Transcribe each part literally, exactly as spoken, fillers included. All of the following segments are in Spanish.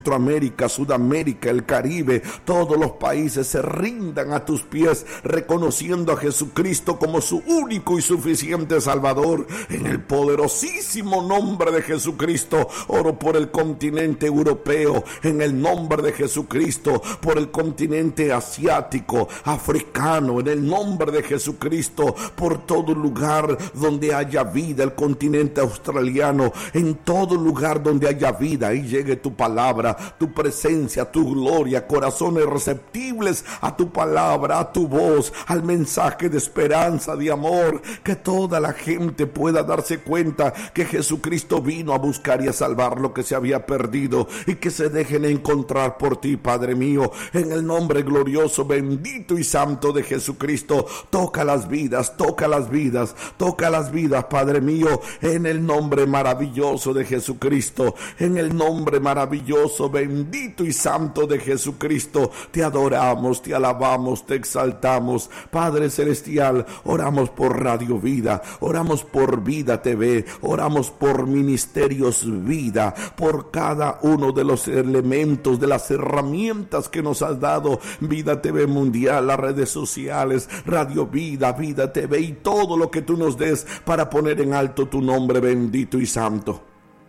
Centroamérica, Sudamérica, el Caribe, todos los países se rindan a tus pies, reconociendo a Jesucristo como su único y suficiente Salvador. En el poderosísimo nombre de Jesucristo, oro por el continente europeo, en el nombre de Jesucristo, por el continente asiático, africano, en el nombre de Jesucristo, por todo lugar donde haya vida, el continente australiano, en todo lugar donde haya vida, y llegue tu palabra, tu presencia, tu gloria, corazones receptibles a tu palabra, a tu voz, al mensaje de esperanza, de amor, que toda la gente pueda darse cuenta que Jesucristo vino a buscar y a salvar lo que se había perdido, y que se dejen encontrar por ti, Padre mío, en el nombre glorioso, bendito y santo de Jesucristo. Toca las vidas, toca las vidas, toca las vidas, Padre mío, en el nombre maravilloso de Jesucristo, en el nombre maravilloso, bendito y santo de Jesucristo. Te adoramos, te alabamos, te exaltamos, Padre celestial. Oramos por Radio Vida, oramos por Vida T V, oramos por Ministerios Vida, por cada uno de los elementos, de las herramientas que nos has dado, Vida T V Mundial, las redes sociales, Radio Vida, Vida T V y todo lo que tú nos des para poner en alto tu nombre bendito y santo.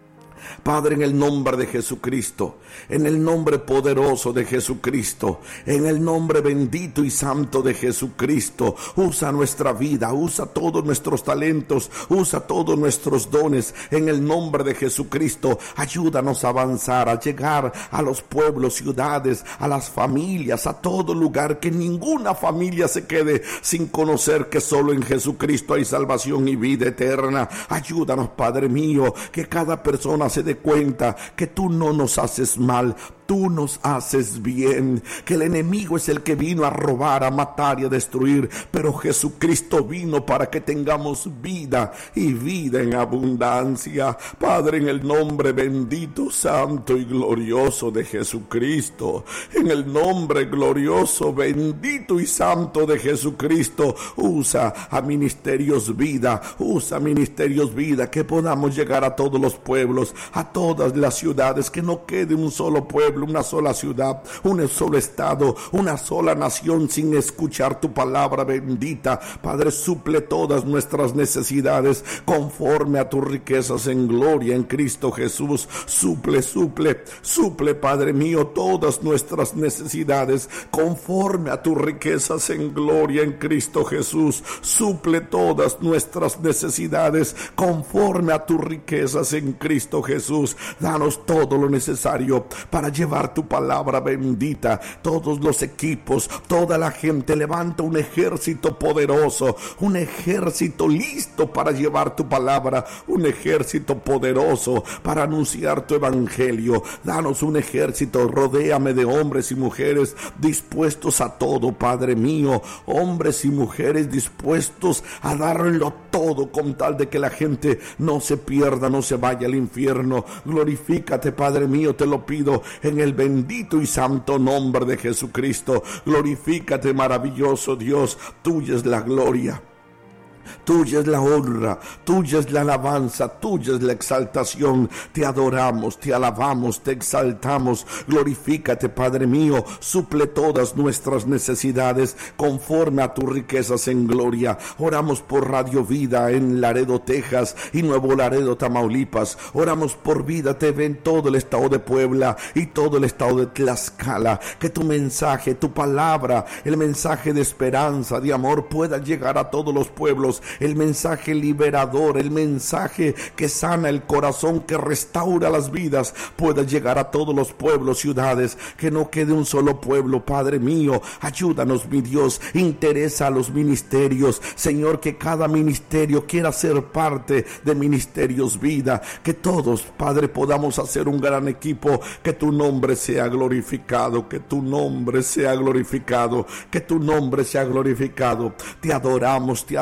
Padre, en el nombre de Jesucristo, en el nombre poderoso de Jesucristo, en el nombre bendito y santo de Jesucristo, usa nuestra vida, usa todos nuestros talentos, usa todos nuestros dones, en el nombre de Jesucristo. Ayúdanos a avanzar, a llegar a los pueblos, ciudades, a las familias, a todo lugar, que ninguna familia se quede sin conocer que solo en Jesucristo hay salvación y vida eterna. Ayúdanos, Padre mío, que cada persona se dé cuenta que tú no nos haces mal, tú nos haces bien, que el enemigo es el que vino a robar, a matar y a destruir, pero Jesucristo vino para que tengamos vida y vida en abundancia. Padre, en el nombre bendito, santo y glorioso de Jesucristo, en el nombre glorioso, bendito y santo de Jesucristo, usa a Ministerios Vida, usa Ministerios Vida, que podamos llegar a todos los pueblos, a todas las ciudades, que no quede un solo pueblo, una sola ciudad, un solo estado, una sola nación sin escuchar tu palabra bendita. Padre, suple todas nuestras necesidades conforme a tus riquezas en gloria en Cristo Jesús. Suple, suple, suple, Padre mío, todas nuestras necesidades conforme a tus riquezas en gloria en Cristo Jesús. Suple todas nuestras necesidades conforme a tus riquezas en Cristo Jesús. Danos todo lo necesario para llevar tu palabra bendita. Todos los equipos, toda la gente, levanta un ejército poderoso, un ejército listo para llevar tu palabra, un ejército poderoso para anunciar tu evangelio. Danos un ejército, rodéame de hombres y mujeres dispuestos a todo, Padre mío, hombres y mujeres dispuestos a darlo todo con tal de que la gente no se pierda, no se vaya al infierno. Glorifícate, Padre mío, te lo pido en el bendito y santo nombre de Jesucristo. Glorifícate, maravilloso Dios, tuya es la gloria, tuya es la honra, tuya es la alabanza, tuya es la exaltación. Te adoramos, te alabamos, te exaltamos. Glorifícate, Padre mío, suple todas nuestras necesidades conforme a tus riquezas en gloria. Oramos por Radio Vida en Laredo, Texas y Nuevo Laredo, Tamaulipas. Oramos por Vida T V en todo el estado de Puebla y todo el estado de Tlaxcala. Que tu mensaje, tu palabra, el mensaje de esperanza, de amor pueda llegar a todos los pueblos. El mensaje liberador, el mensaje que sana el corazón, que restaura las vidas, pueda llegar a todos los pueblos, ciudades, que no quede un solo pueblo. Padre mío, ayúdanos, mi Dios, interesa a los ministerios, Señor, que cada ministerio quiera ser parte de Ministerios Vida, que todos, Padre, podamos hacer un gran equipo, que tu nombre sea glorificado, que tu nombre sea glorificado, que tu nombre sea glorificado. Te adoramos, te alabamos,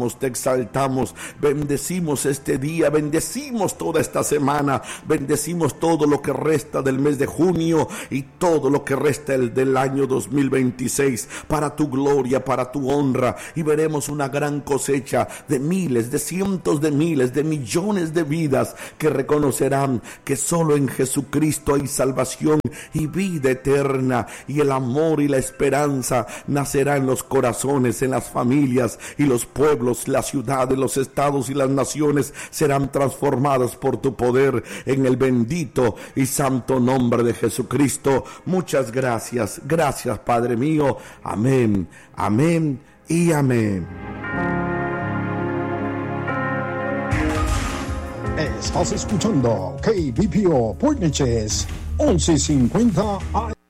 alabamos, te exaltamos, bendecimos este día, bendecimos toda esta semana, bendecimos todo lo que resta del mes de junio y todo lo que resta el del año dos mil veintiséis, para tu gloria, para tu honra, y veremos una gran cosecha de miles, de cientos de miles, de millones de vidas que reconocerán que solo en Jesucristo hay salvación y vida eterna, y el amor y la esperanza nacerá en los corazones, en las familias y los pueblos, las ciudades, los estados y las naciones serán transformadas por tu poder, en el bendito y santo nombre de Jesucristo. Muchas gracias, gracias Padre mío. Amén, amén y amén. Estás escuchando K B P O Port Neches once cincuenta A M.